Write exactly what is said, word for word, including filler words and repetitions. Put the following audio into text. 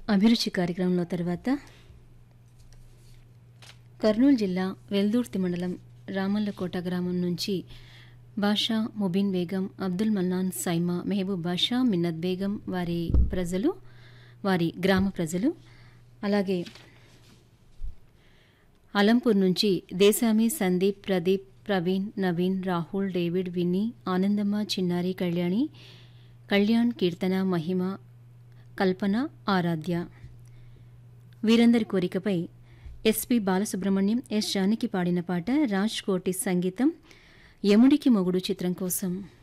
అభిరుచి కార్యక్రమంలో తర్వాత కర్నూలు జిల్లా వెల్దుర్తి మండలం రామల్లకోట గ్రామం నుంచి బాషా ముబీన్ బేగం, అబ్దుల్ మన్నాన్ సైమా, మెహబూబ్ బాషా, మిన్నత్ బేగం వారి ప్రజలు వారి గ్రామ ప్రజలు, అలాగే అలంపూర్ నుంచి దేశామి, సందీప్, ప్రదీప్, ప్రవీణ్, నవీన్, రాహుల్, డేవిడ్, విన్నీ, ఆనందమ్మ, చిన్నారి, కళ్యాణి, కళ్యాణ్, కీర్తన, మహిమ, కల్పన, ఆరాధ్య వీరందరి కోరికపై ఎస్పి బాలసుబ్రహ్మణ్యం, ఎస్ జానకి పాడిన పాట రాజ్ కోటి సంగీతం యముడికి మొగుడు చిత్రం కోసం.